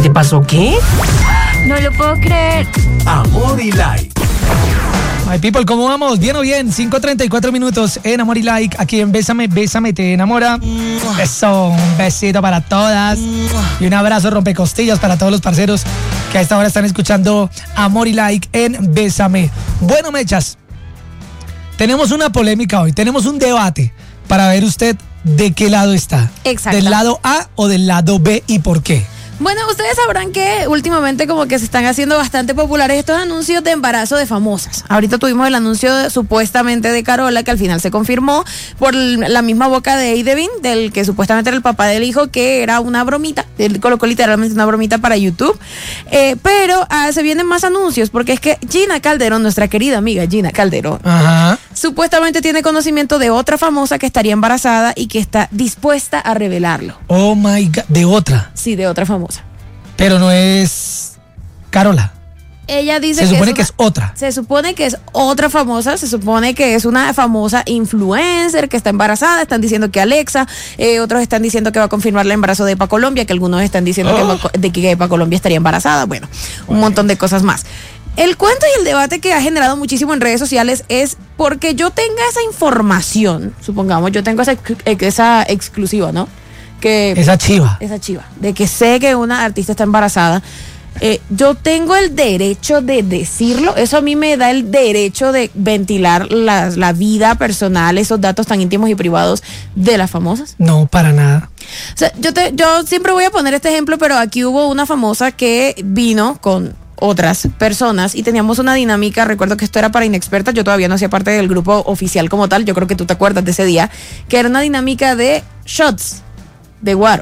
te pasó qué? No lo puedo creer. Amor y Like. My people, ¿cómo vamos? ¿Bien o bien? 5:34 minutos en Amor y Like, aquí en Bésame, Bésame, te enamora. Eso, un besito para todas y un abrazo rompecostillas para todos los parceros que a esta hora están escuchando Amor y Like en Bésame. Bueno, mechas, tenemos una polémica hoy, tenemos un debate para ver usted de qué lado está. Exacto. ¿Del lado A o del lado B y por qué? Bueno, ustedes sabrán que últimamente como que se están haciendo bastante populares estos anuncios de embarazo de famosas. Ahorita tuvimos el anuncio supuestamente de Carola, que al final se confirmó por la misma boca de Devin, del que supuestamente era el papá del hijo, que era una bromita. Él colocó literalmente una bromita para YouTube. Pero se vienen más anuncios, porque es que Gina Calderón, nuestra querida amiga Gina Calderón, supuestamente tiene conocimiento de otra famosa que estaría embarazada y que está dispuesta a revelarlo. Oh my God, ¿de otra? Sí, de otra famosa. Pero no es Carola. Ella dice Se supone que es otra. Se supone que es otra famosa, se supone que es una famosa influencer que está embarazada. Están diciendo que Alexa, otros están diciendo que va a confirmar el embarazo de Epa Colombia, que algunos están diciendo que Epa Colombia estaría embarazada. Bueno, un montón de cosas más. El cuento y el debate que ha generado muchísimo en redes sociales es porque yo tenga esa información, supongamos, yo tengo esa exclusiva, ¿no? Esa chiva, de que sé que una artista está embarazada, yo tengo el derecho de decirlo. Eso a mí me da el derecho de ventilar la vida personal, esos datos tan íntimos y privados de las famosas. No, para nada. O sea, yo siempre voy a poner este ejemplo, pero aquí hubo una famosa que vino con otras personas y teníamos una dinámica. Recuerdo que esto era para inexpertas, yo todavía no hacía parte del grupo oficial como tal, yo creo que tú te acuerdas de ese día, que era una dinámica de shots de guaro.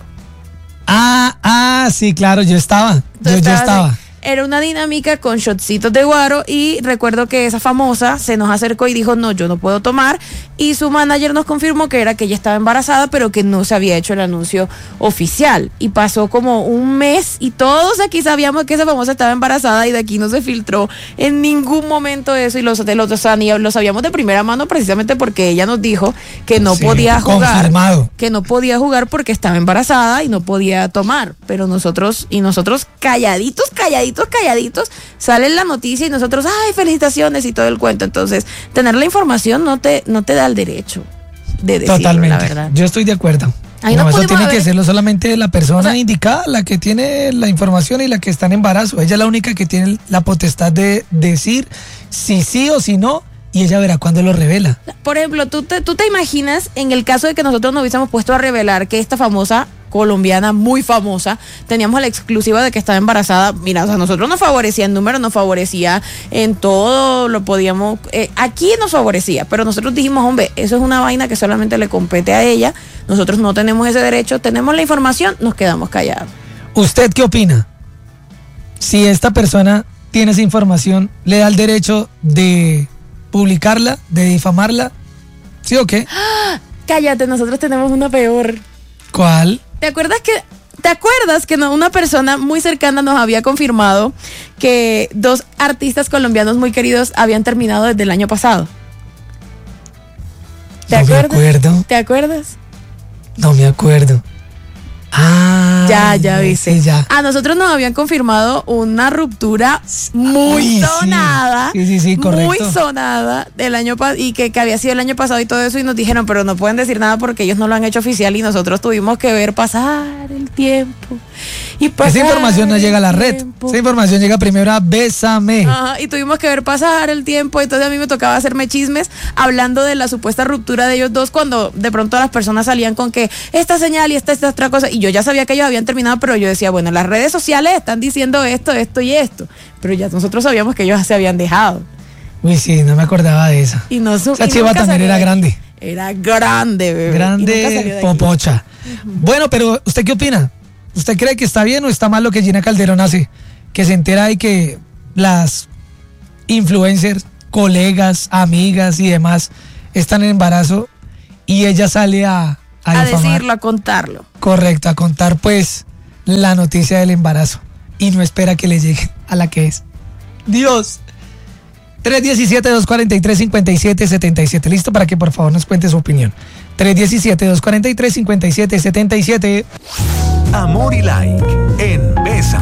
Sí, claro, yo estaba. Yo estaba. Era una dinámica con shotcitos de guaro y recuerdo que esa famosa se nos acercó y dijo, no, yo no puedo tomar, y su manager nos confirmó que era que ella estaba embarazada, pero que no se había hecho el anuncio oficial, y pasó como un mes y todos aquí sabíamos que esa famosa estaba embarazada y de aquí no se filtró en ningún momento eso, y lo sabíamos de primera mano precisamente porque ella nos dijo que no podía jugar, confirmado, que no podía jugar porque estaba embarazada y no podía tomar, pero nosotros calladitos, sale la noticia y nosotros, ay, felicitaciones y todo el cuento. Entonces, tener la información no te da el derecho de decirlo. Totalmente, la verdad. Yo estoy de acuerdo. No, eso tiene que serlo solamente la persona indicada, la que tiene la información y la que está en embarazo. Ella es la única que tiene la potestad de decir si sí o si no, y ella verá cuándo lo revela. Por ejemplo, ¿tú te imaginas en el caso de que nosotros nos hubiésemos puesto a revelar que esta famosa colombiana muy famosa, teníamos la exclusiva de que estaba embarazada? Mira, o sea, nosotros nos favorecía en números, nos favorecía en todo, lo podíamos, aquí nos favorecía, pero nosotros dijimos, hombre, eso es una vaina que solamente le compete a ella, nosotros no tenemos ese derecho, tenemos la información, nos quedamos callados. ¿Usted qué opina? Si esta persona tiene esa información, ¿le da el derecho de publicarla, de difamarla? ¿Sí o qué? Cállate, nosotros tenemos una peor. ¿Cuál? ¿Te acuerdas que una persona muy cercana nos había confirmado que 2 artistas colombianos muy queridos habían terminado desde el año pasado? ¿Te acuerdas? ¿Te acuerdas? No me acuerdo. Ya viste. Ya. A nosotros nos habían confirmado una ruptura muy sonada. Sí, correcto. Muy sonada del año pasado, y que había sido el año pasado y todo eso, y nos dijeron, pero no pueden decir nada porque ellos no lo han hecho oficial, y nosotros tuvimos que ver pasar el tiempo. Esa información no llega a la red. Esa información llega primero a Bésame. Y tuvimos que ver pasar el tiempo. Entonces a mí me tocaba hacerme chismes hablando de la supuesta ruptura de ellos dos, cuando de pronto las personas salían con que esta señal y esta otra cosa, y yo ya sabía que ellos habían terminado, pero yo decía, bueno, las redes sociales están diciendo esto y esto, pero ya nosotros sabíamos que ellos se habían dejado. Uy, sí, no me acordaba de esa. Esa chiva también era grande. Era grande, bebé. Grande, popocha. Bueno, pero ¿usted qué opina? ¿Usted cree que está bien o está mal lo que Gina Calderón hace? Que se entera de que las influencers, colegas, amigas y demás están en embarazo y ella sale a decirlo, a contarlo. Correcto, a contar pues la noticia del embarazo y no espera que le llegue a la que es. Dios. 317-243-5777. Listo para que por favor nos cuente su opinión. 317-243-5777. Amor y Like en